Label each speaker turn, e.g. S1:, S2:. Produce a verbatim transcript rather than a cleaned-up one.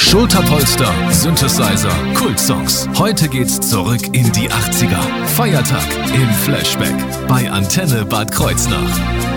S1: Schulterpolster, Synthesizer, Kultsongs. Heute geht's zurück in die achtziger. Feiertag im Flashback bei Antenne Bad Kreuznach.